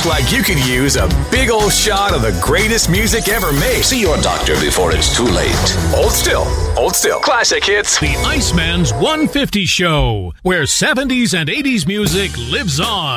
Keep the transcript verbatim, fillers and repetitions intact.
look like you could use a big old shot of the greatest music ever made. See your doctor before it's too late. Hold still. Hold still. Classic hits. The Iceman's one fifty Show, where seventies and eighties music lives on.